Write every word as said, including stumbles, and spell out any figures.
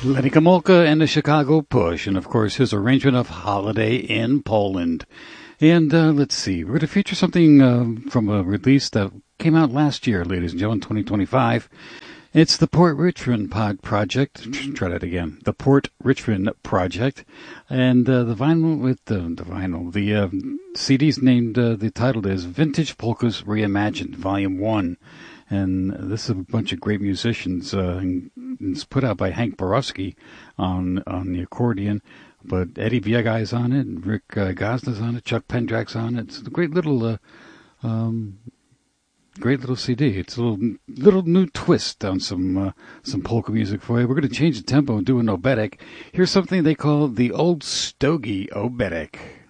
Lenny Kamolka and the Chicago Push, and of course his arrangement of Holiday in Poland. And uh, let's see, we're going to feature something uh, from a release that came out last year, ladies and gentlemen, twenty twenty-five. It's the Port Richmond Pod Project. Try that again. The Port Richmond Project. And uh, the vinyl with the, the vinyl, the uh, C D's named, uh, the title is Vintage Polkas Reimagined, Volume one. And this is a bunch of great musicians. Uh, and it's put out by Hank Borowski on on the accordion. But Eddie Viega is on it, and Rick uh, Gosna's on it, Chuck Pendrak's on it. It's a great little, uh, um, great little C D. It's a little little new twist on some uh, some polka music for you. We're going to change the tempo and do an oberek. Here's something they call the Old Stogie Oberek.